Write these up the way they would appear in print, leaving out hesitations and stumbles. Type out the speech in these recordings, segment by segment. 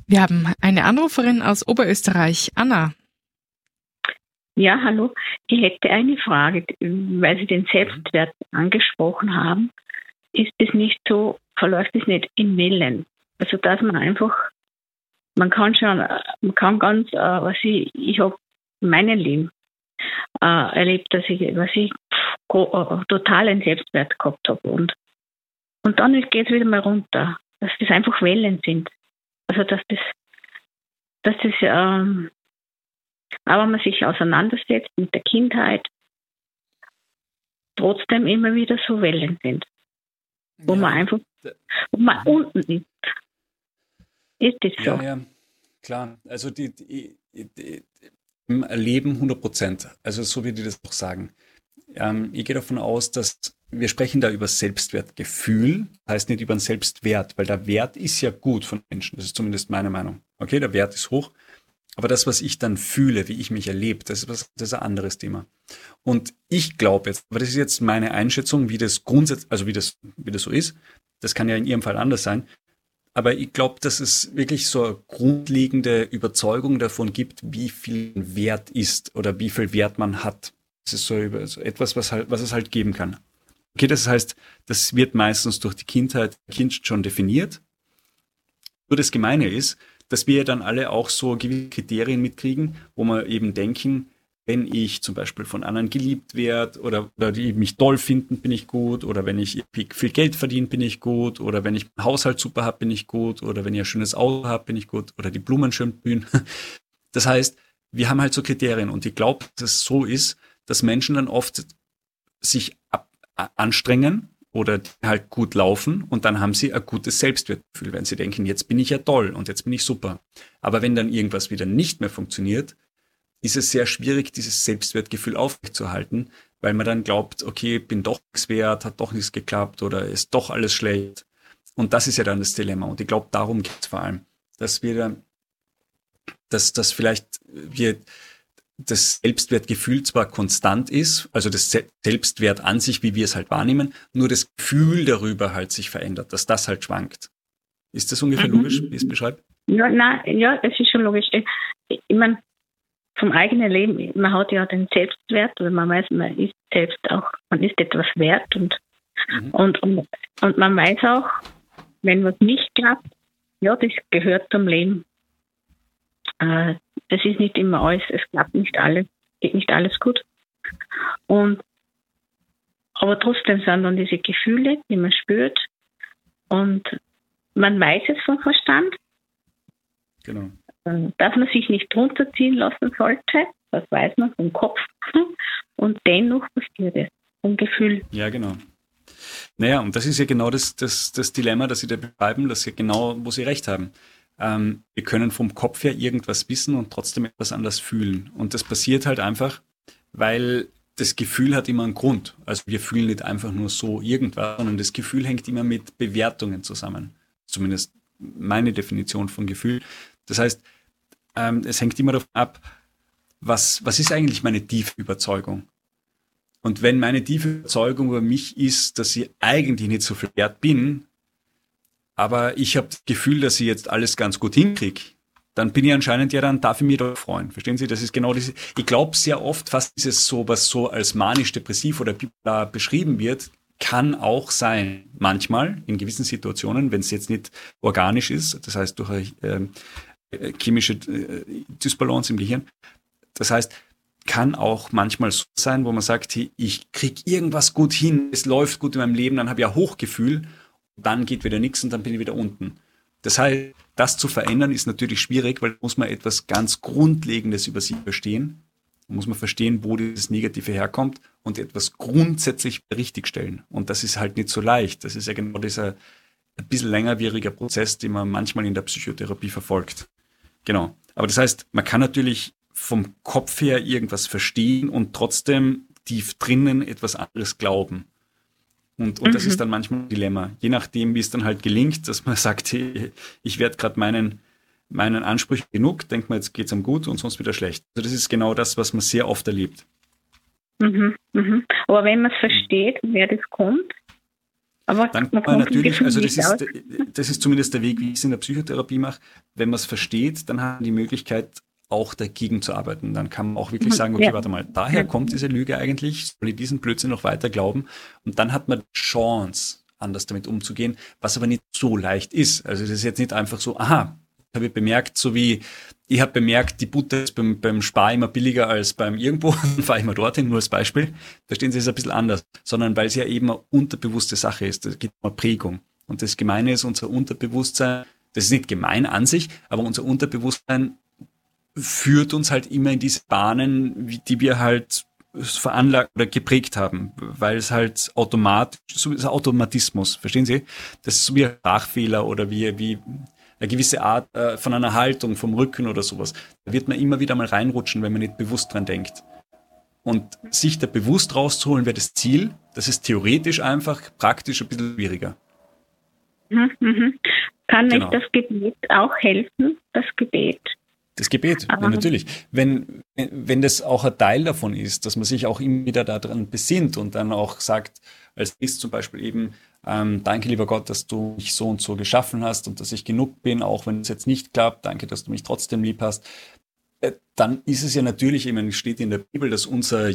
Wir haben eine Anruferin aus Oberösterreich, Anna. Ja, hallo. Ich hätte eine Frage, weil Sie den Selbstwert angesprochen haben. Ist es nicht so, verläuft es nicht in Wellen? Also, dass man einfach, man kann ganz, ich habe in meinem Leben erlebt, dass ich totalen Selbstwert gehabt habe. Und dann geht es wieder mal runter, dass das einfach Wellen sind. Also, aber man sich auseinandersetzt mit der Kindheit, trotzdem immer wieder so Wellen sind, wo man unten ist. Ist das so? Ja, klar. Also die im Erleben 100%. Also so wie die das auch sagen. Ich gehe davon aus, dass wir sprechen da über Selbstwertgefühl, heißt nicht über einen Selbstwert, weil der Wert ist ja gut von Menschen. Das ist zumindest meine Meinung. Okay, der Wert ist hoch. Aber das, was ich dann fühle, wie ich mich erlebe, das ist ein anderes Thema. Und ich glaube jetzt, aber das ist jetzt meine Einschätzung, wie das grundsätzlich, also wie das so ist. Das kann ja in Ihrem Fall anders sein. Aber ich glaube, dass es wirklich so eine grundlegende Überzeugung davon gibt, wie viel Wert ist oder wie viel Wert man hat. Das ist so etwas, was es halt geben kann. Okay, das heißt, das wird meistens durch die Kindheit schon definiert. Nur das Gemeine ist, dass wir dann alle auch so gewisse Kriterien mitkriegen, wo wir eben denken, wenn ich zum Beispiel von anderen geliebt werde oder die mich toll finden, bin ich gut, oder wenn ich viel Geld verdiene, bin ich gut, oder wenn ich einen Haushalt super habe, bin ich gut, oder wenn ich ein schönes Auto habe, bin ich gut, oder die Blumen schön blühen. Das heißt, wir haben halt so Kriterien, und ich glaube, dass es so ist, dass Menschen dann oft sich anstrengen oder die halt gut laufen, und dann haben sie ein gutes Selbstwertgefühl, wenn sie denken, jetzt bin ich ja toll und jetzt bin ich super. Aber wenn dann irgendwas wieder nicht mehr funktioniert, ist es sehr schwierig, dieses Selbstwertgefühl aufrechtzuerhalten, weil man dann glaubt, okay, bin doch nichts wert, hat doch nichts geklappt oder ist doch alles schlecht. Und das ist ja dann das Dilemma. Und ich glaube, darum geht es vor allem, dass vielleicht das Selbstwertgefühl zwar konstant ist, also das Selbstwert an sich, wie wir es halt wahrnehmen, nur das Gefühl darüber halt sich verändert, dass das halt schwankt. Ist das ungefähr logisch, wie ich es beschreibe? Ja, es ist schon logisch. Ich meine, vom eigenen Leben, man hat ja den Selbstwert, oder man weiß, man ist etwas wert, und man weiß auch, wenn was nicht klappt, ja, das gehört zum Leben. Das ist nicht immer alles, es klappt nicht alles, geht nicht alles gut. Aber trotzdem sind dann diese Gefühle, die man spürt, und man weiß es vom Verstand. Genau. Dass man sich nicht runterziehen lassen sollte, das weiß man vom Kopf, und dennoch passiert es vom Gefühl. Ja, genau. Naja, und das ist ja genau das Dilemma, das Sie da beschreiben, dass Sie genau, wo Sie recht haben. Wir können vom Kopf her irgendwas wissen und trotzdem etwas anders fühlen. Und das passiert halt einfach, weil das Gefühl hat immer einen Grund. Also wir fühlen nicht einfach nur so irgendwas, sondern das Gefühl hängt immer mit Bewertungen zusammen. Zumindest meine Definition von Gefühl. Das heißt, es hängt immer davon ab, was ist eigentlich meine tiefe Überzeugung? Und wenn meine tiefe Überzeugung über mich ist, dass ich eigentlich nicht so viel wert bin, aber ich habe das Gefühl, dass ich jetzt alles ganz gut hinkriege, dann bin ich anscheinend dann darf ich mich doch freuen. Verstehen Sie? Das ist genau diese, ich glaube sehr oft, fast dieses so, was so als manisch-depressiv oder bipolar beschrieben wird, kann auch sein. Manchmal, in gewissen Situationen, wenn es jetzt nicht organisch ist, das heißt durch eine chemische Dysbalance im Gehirn. Das heißt, kann auch manchmal so sein, wo man sagt, hey, ich kriege irgendwas gut hin, es läuft gut in meinem Leben, dann habe ich ein Hochgefühl, dann geht wieder nichts und dann bin ich wieder unten. Das heißt, das zu verändern ist natürlich schwierig, weil da muss man etwas ganz Grundlegendes über sich verstehen. Da muss man verstehen, wo dieses Negative herkommt und etwas grundsätzlich richtigstellen. Und das ist halt nicht so leicht. Das ist ja genau dieser ein bisschen längerwieriger Prozess, den man manchmal in der Psychotherapie verfolgt. Genau. Aber das heißt, man kann natürlich vom Kopf her irgendwas verstehen und trotzdem tief drinnen etwas anderes glauben. Und das ist dann manchmal ein Dilemma. Je nachdem, wie es dann halt gelingt, dass man sagt, hey, ich werde gerade meinen Ansprüchen genug, denkt man, jetzt geht's einem gut und sonst wieder schlecht. Also das ist genau das, was man sehr oft erlebt. Aber wenn man es versteht, wer das kommt, Aber dann kann man natürlich, also das ist zumindest der Weg, wie ich es in der Psychotherapie mache. Wenn man es versteht, dann hat man die Möglichkeit, auch dagegen zu arbeiten. Dann kann man auch wirklich sagen, okay, warte mal, daher kommt diese Lüge eigentlich, soll ich diesen Blödsinn noch weiter glauben? Und dann hat man die Chance, anders damit umzugehen, was aber nicht so leicht ist. Also das ist jetzt nicht einfach so, aha, habe ich bemerkt, so wie ich habe bemerkt, die Butter ist beim Spar immer billiger als beim irgendwo, dann fahre ich mal dorthin, nur als Beispiel. Verstehen Sie, es ist ein bisschen anders, sondern weil es ja eben eine unterbewusste Sache ist. Es gibt eine Prägung. Und das Gemeine ist, unser Unterbewusstsein, das ist nicht gemein an sich, aber unser Unterbewusstsein führt uns halt immer in diese Bahnen, die wir halt veranlagt oder geprägt haben, weil es halt automatisch, so ist ein Automatismus, verstehen Sie? Das ist so wie ein Sprachfehler oder wie eine gewisse Art von einer Haltung, vom Rücken oder sowas. Da wird man immer wieder mal reinrutschen, wenn man nicht bewusst dran denkt. Und sich da bewusst rauszuholen, wäre das Ziel. Das ist theoretisch einfach, praktisch ein bisschen schwieriger. Kann nicht das Gebet auch helfen, das Gebet? Das Gebet, ja, natürlich. Wenn das auch ein Teil davon ist, dass man sich auch immer wieder daran besinnt und dann auch sagt, als ist zum Beispiel eben, danke, lieber Gott, dass du mich so und so geschaffen hast und dass ich genug bin, auch wenn es jetzt nicht klappt. Danke, dass du mich trotzdem lieb hast. Dann ist es ja natürlich, es steht in der Bibel, dass unser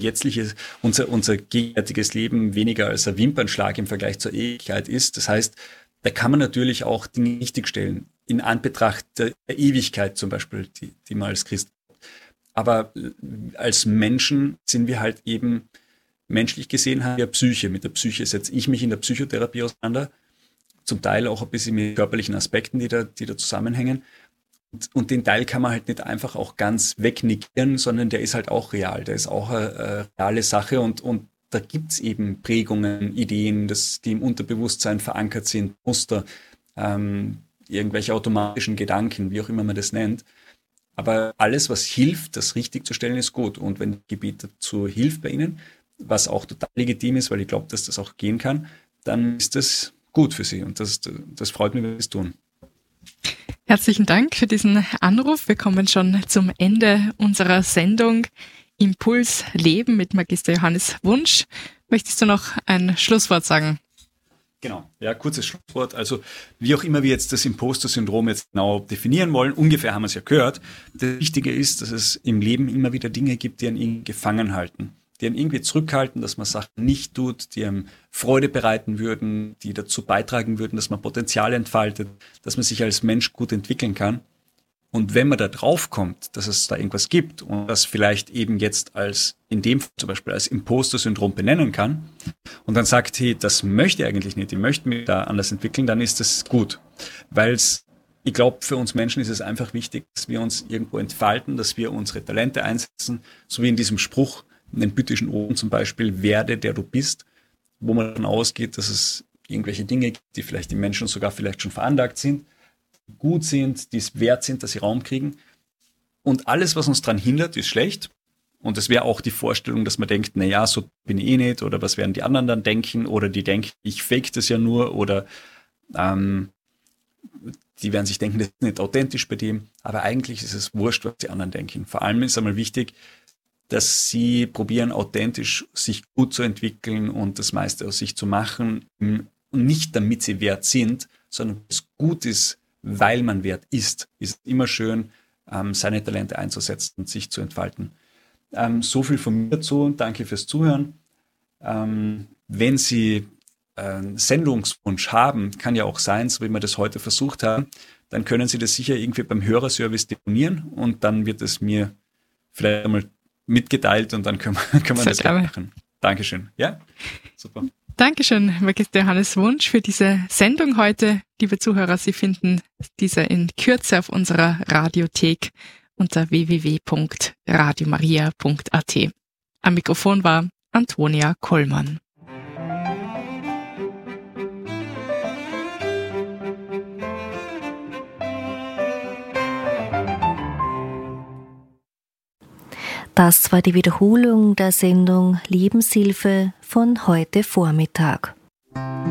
gegenwärtiges Leben weniger als ein Wimpernschlag im Vergleich zur Ewigkeit ist. Das heißt, da kann man natürlich auch Dinge richtigstellen, in Anbetracht der Ewigkeit zum Beispiel, die man als Christ hat. Aber als Menschen sind wir halt eben, menschlich gesehen haben wir Psyche. Mit der Psyche setze ich mich in der Psychotherapie auseinander, zum Teil auch ein bisschen mit körperlichen Aspekten, die da zusammenhängen. Und den Teil kann man halt nicht einfach auch ganz wegnicken, sondern der ist halt auch real. Der ist auch eine reale Sache und da gibt's eben Prägungen, Ideen, die im Unterbewusstsein verankert sind, Muster, irgendwelche automatischen Gedanken, wie auch immer man das nennt. Aber alles, was hilft, das richtig zu stellen, ist gut. Und wenn Gebet dazu hilft bei Ihnen, was auch total legitim ist, weil ich glaube, dass das auch gehen kann, dann ist das gut für Sie. Und das freut mich, wenn Sie es tun. Herzlichen Dank für diesen Anruf. Wir kommen schon zum Ende unserer Sendung Impuls Leben mit Magister Johannes Wunsch. Möchtest du noch ein Schlusswort sagen? Genau, ja, kurzes Schlusswort. Also wie auch immer wir jetzt das Imposter-Syndrom jetzt genau definieren wollen, ungefähr haben wir es ja gehört. Das Wichtige ist, dass es im Leben immer wieder Dinge gibt, die einen irgendwie gefangen halten, die einen irgendwie zurückhalten, dass man Sachen nicht tut, die einem Freude bereiten würden, die dazu beitragen würden, dass man Potenzial entfaltet, dass man sich als Mensch gut entwickeln kann. Und wenn man da drauf kommt, dass es da irgendwas gibt und das vielleicht eben jetzt in dem Fall zum Beispiel als Imposter-Syndrom benennen kann und dann sagt, hey, das möchte ich eigentlich nicht, ich möchte mich da anders entwickeln, dann ist das gut. Ich glaube, für uns Menschen ist es einfach wichtig, dass wir uns irgendwo entfalten, dass wir unsere Talente einsetzen, so wie in diesem Spruch, in den Büttischen Oden zum Beispiel, werde der du bist, wo man davon ausgeht, dass es irgendwelche Dinge gibt, die vielleicht die Menschen sogar vielleicht schon veranlagt sind, gut sind, die es wert sind, dass sie Raum kriegen. Und alles, was uns daran hindert, ist schlecht. Und das wäre auch die Vorstellung, dass man denkt, naja, so bin ich eh nicht, oder was werden die anderen dann denken, oder die denken, ich fake das ja nur, oder die werden sich denken, das ist nicht authentisch bei dem. Aber eigentlich ist es wurscht, was die anderen denken. Vor allem ist einmal wichtig, dass sie probieren, authentisch sich gut zu entwickeln und das meiste aus sich zu machen. Und nicht damit sie wert sind, sondern es gut ist, weil man wert ist. Ist immer schön, seine Talente einzusetzen und sich zu entfalten. So viel von mir dazu. Danke fürs Zuhören. Wenn Sie Sendungswunsch haben, kann ja auch sein, so wie wir das heute versucht haben, dann können Sie das sicher irgendwie beim Hörerservice deponieren und dann wird es mir vielleicht einmal mitgeteilt und dann können wir das machen. Dankeschön. Ja, super. Dankeschön, Magister Johannes Wunsch, für diese Sendung heute. Liebe Zuhörer, Sie finden diese in Kürze auf unserer Radiothek unter www.radiomaria.at. Am Mikrofon war Antonia Kollmann. Das war die Wiederholung der Sendung Lebenshilfe von heute Vormittag.